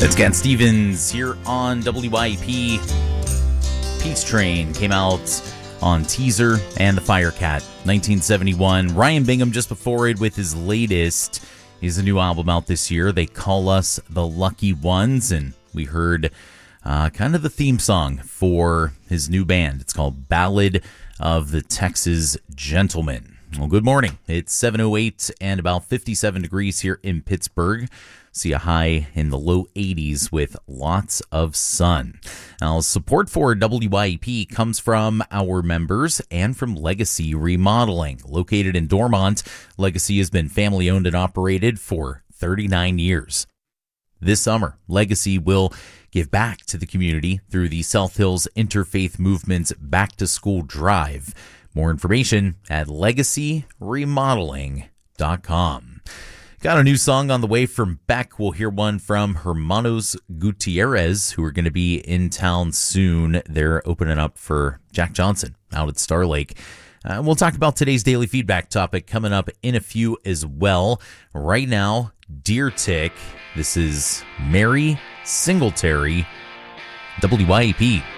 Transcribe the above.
It's Cat Stevens here on WYEP. Peace Train came out on Teaser and the Firecat, 1971. Ryan Bingham just before it with his latest. He has a new album out this year. They call us the Lucky Ones, and we heard kind of the theme song for his new band. It's called Ballad of the Texas Gentleman. Well, good morning. It's 7:08 and about 57 degrees here in Pittsburgh. See a high in the low 80s with lots of sun. Now, support for WYEP comes from our members and from Legacy Remodeling. Located in Dormont, Legacy has been family-owned and operated for 39 years. This summer, Legacy will give back to the community through the South Hills Interfaith Movement's Back to School Drive. More information at legacyremodeling.com. Got a new song on the way from Beck. We'll hear one from Hermanos Gutierrez, who are going to be in town soon. They're opening up for Jack Johnson out at Star Lake. We'll talk about today's daily feedback topic coming up in a few as well. Right now, Deer Tick. This is Mary Singletary, WYEP.